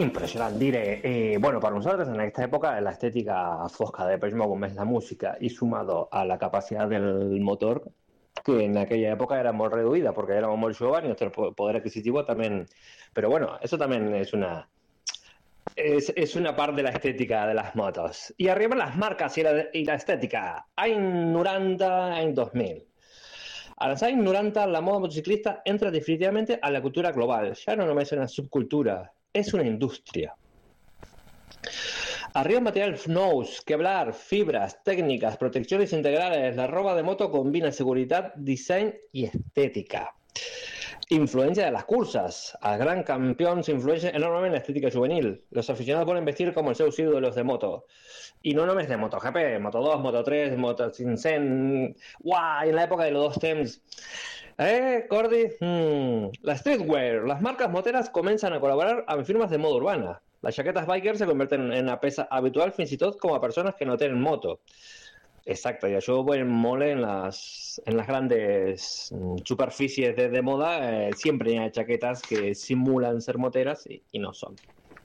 Impressionant, diré. Bueno, para nosotros en esta época la estética fosca de Depeche Mode, como es la música, y sumado a la capacidad del motor, que en aquella época era muy reduïda, porque éramos molt joves y nuestro poder adquisitivo también. Pero bueno, eso también es una part de la estética de las motos. Y arriba las marcas y la estética. Any 90, any 2000. Als anys 90, la moda motociclista entra definitivamente a la cultura global. Ja no només una subcultura, és una indústria. Arriba materials nous, Kevlar, fibras, técnicas, protecciones integrales. La ropa de moto combina seguridad, disseny i estética. Influencia de las cursas. Al gran campeón se influencia enormemente en la estética juvenil. Los aficionados pueden vestir como el seus ídolos de moto. Y no només de MotoGP, Moto2, Moto3, Moto500... ¡Guau! En la época de los dos temps. Cordy? La streetwear. Las marcas moteras comienzan a colaborar amb firmas de moda urbana. Las jaquetas biker se convierten en una peça habitual fins i tot com a persones que no tenen moto. Exacto, y això ho veiem molt en las grandes superficies de moda. Siempre hay chaquetas que simulan ser moteras y no son.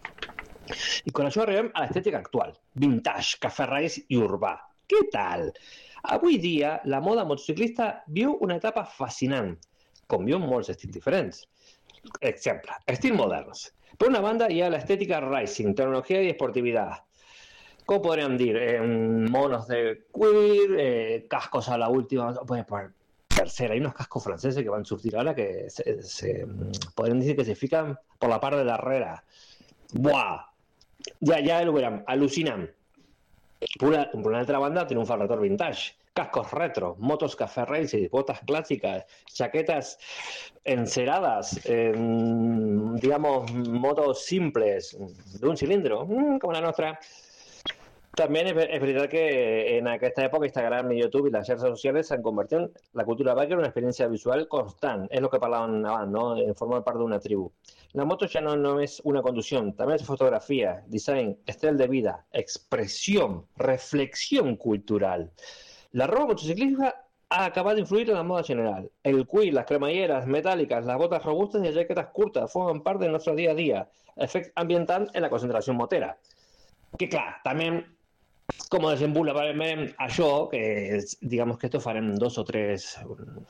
I con això arribem a l'estètica actual, vintage, cafè raíz i urbà. Què tal? Avui dia, la moda motociclista viu una etapa fascinant, com viu molts estils diferents. Exemple, estils moderns. Per una banda hi ha l'estètica racing, tecnologia i esportivitat. ¿Cómo podrían decir? Monos de cuir, cascos a la última... Tercera, hay unos cascos franceses que van a surtir ahora que se podrían decir que se fijan por la parte de darrere. ¡Buah! Ya lo verán, alucinan. Por una altra banda, tiene un farretor vintage, cascos retro, motos café racing, botas clásicas, chaquetas enceradas, digamos, motos simples, de un cilindro, como la nuestra. También es verdad que en aquesta època Instagram y YouTube y las redes sociales s'han convertit en la cultura biker en una experiencia visual constant. És el que parlàvem abans, no? Formar part d'una tribu. La moto ja no es una conducción, también es fotografía, design, estil de vida, expresión, reflexión cultural. La ropa motociclista ha acabado de influir en la moda general. El cuir, las cremalleras metálicas, las botas robustas y las jaquetas curtas forman parte de nuestro día a día, efecte ambiental en la concentración motera. Que clar, també com desenvolupament això, que digamos que esto farem 2 o 3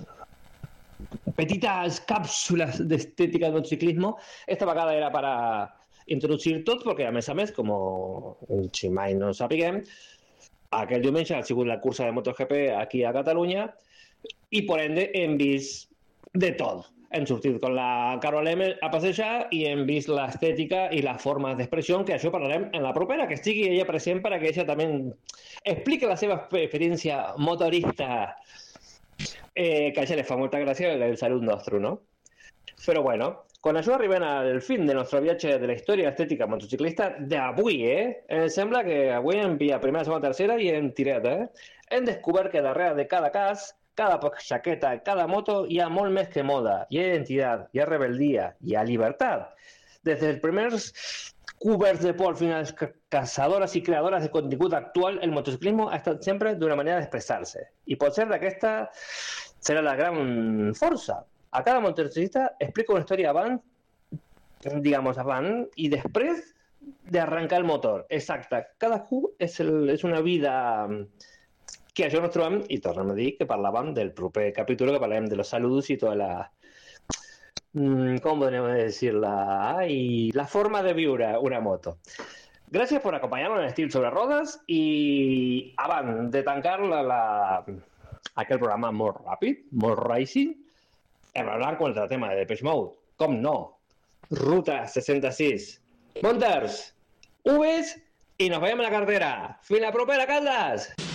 petites càpsules d'estètica del motociclismo. Esta vegada era para introducir tot, perquè a més, com si mai no sapiguem, aquell diumenge ha sigut la cursa de MotoGP aquí a Catalunya i por ende hem vist de tot. Hem sortit con la Carol M a passejar i hem vist l'estètica i les formes d'expressió, que això parlarem en la propera, que estigui ella present para que ella també explique la seva experiència motorista, que a ella le fa molta gràcia el salut nostre, ¿no? Però bueno, con això arribem al fin de nostre viatge de la història estètica motociclista d'avui, Em sembla que avui hem via primera, segona, tercera i hem tirat, Hem descobert que darrere de cada cas, cada chaqueta, cada moto, hi ha molt més que moda, hi ha identitat, hi ha rebeldia, hi ha llibertat. Des dels primers covers de por fins a les caçadores i creadores de contingut actual, el motociclismo ha estat sempre d'una manera d'expressar-se. I potser d'aquesta serà la gran força. A cada motociclista explica una història abans, i després d'arrencar el motor. Exacte. Cadascú és una vida... que això ens trobem, i tornem a dir que parlàvem del proper capítol, que parlàvem de los saludos y toda la... ¿Cómo podríamos decirla? Y la forma de viure una moto. Gràcies por acompañarnos en Estil sobre Rodes i abans de tancar aquel programa molt ràpid, molt racing, hem hablar con el tema de Depeche Mode. Com no? Ruta 66. Monters, Uves i nos veiem a la carretera. Fins la propera, Caldes!